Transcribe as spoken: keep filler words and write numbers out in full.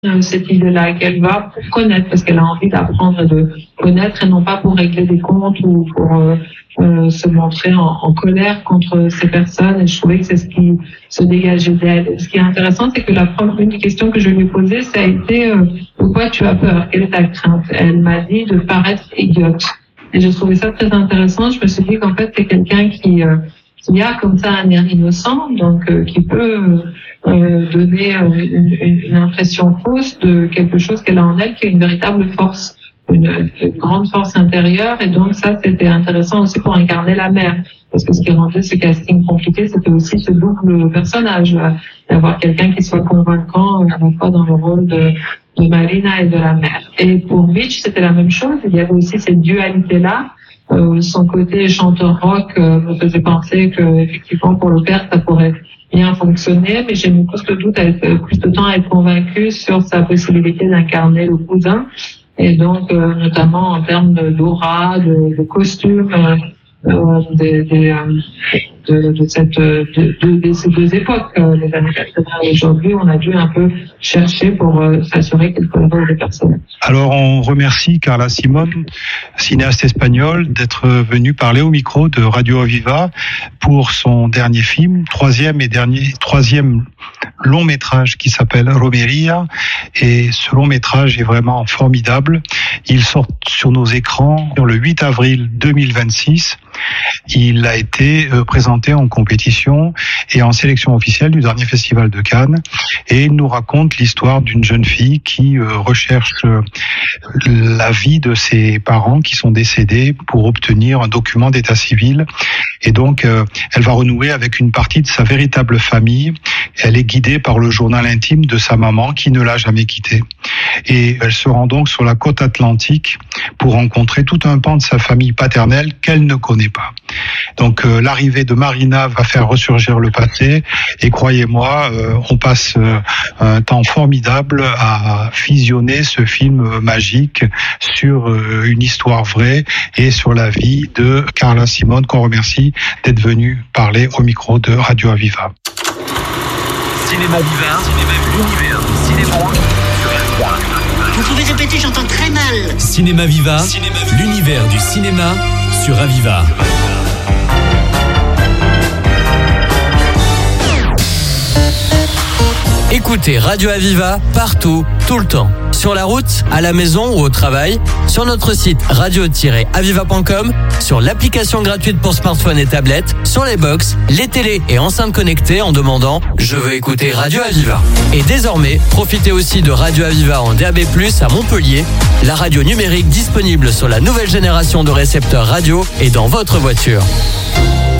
cette idée-là, qu'elle va pour connaître, parce qu'elle a envie d'apprendre et de connaître, et non pas pour régler des comptes ou pour euh, euh, se montrer en, en colère contre ces personnes. Et je trouvais que c'est ce qui se dégageait d'elle. Ce qui est intéressant, c'est que la première, une des questions que je lui ai posées, ça a été euh, pourquoi tu as peur, quelle est ta crainte? Elle m'a dit de paraître idiote. Et j'ai trouvé ça très intéressant. Je me suis dit qu'en fait, c'est quelqu'un qui euh, qui a comme ça un air innocent, donc euh, qui peut euh, donner euh, une, une impression fausse de quelque chose qu'elle a en elle, qui est une véritable force, une, une grande force intérieure. Et donc ça, c'était intéressant aussi pour incarner la mère, parce que ce qui rendait ce casting compliqué, c'était aussi ce double personnage, là, d'avoir quelqu'un qui soit convaincant à la fois dans le rôle de, de Marina et de la mère. Et pour Mitch, c'était la même chose. Il y avait aussi cette dualité-là. Euh, son côté chanteur rock euh, me faisait penser que effectivement pour le père ça pourrait bien fonctionner, mais j'ai mis plus de doute, à être, plus de temps à être convaincue sur sa possibilité d'incarner le cousin, et donc euh, notamment en termes de d'aura, de, de costume, euh, euh, des, des, euh, de, de cette de, de, de ces deux époques, euh, les années quatre-vingts et aujourd'hui, on a dû un peu chercher pour euh, s'assurer qu'elle collait des personnes. Alors on remercie Carla Simón, cinéaste espagnole, d'être venue parler au micro de Radio Aviva pour son dernier film, troisième et dernier troisième long métrage qui s'appelle Romería, et ce long métrage est vraiment formidable. Il sort sur nos écrans le huit avril deux mille vingt-six. Il a été euh, présenté en compétition et en sélection officielle du dernier festival de Cannes, et il nous raconte l'histoire d'une jeune fille qui euh, recherche euh, la vie de ses parents qui sont décédés pour obtenir un document d'état civil, et donc euh, elle va renouer avec une partie de sa véritable famille. Elle est guidée par le journal intime de sa maman qui ne l'a jamais quittée, et elle se rend donc sur la côte atlantique pour rencontrer tout un pan de sa famille paternelle qu'elle ne connaît pas. Donc euh, l'arrivée de Marina va faire ressurgir le passé, et croyez-moi, euh, on passe euh, un temps formidable à visionner ce film magique sur euh, une histoire vraie et sur la vie de Carla Simón, qu'on remercie d'être venue parler au micro de Radio Aviva. Cinéma Viva, l'univers du cinéma. Vous pouvez répéter, j'entends très mal. Cinéma Viva, Cinéma Viva, l'univers du cinéma sur Aviva. Écoutez Radio Aviva partout, tout le temps. Sur la route, à la maison ou au travail, sur notre site radio tiret aviva point com, sur l'application gratuite pour smartphone et tablette, sur les box, les télés et enceintes connectées en demandant « Je veux écouter Radio Aviva ». Et désormais, profitez aussi de Radio Aviva en D A B plus, à Montpellier, la radio numérique disponible sur la nouvelle génération de récepteurs radio et dans votre voiture.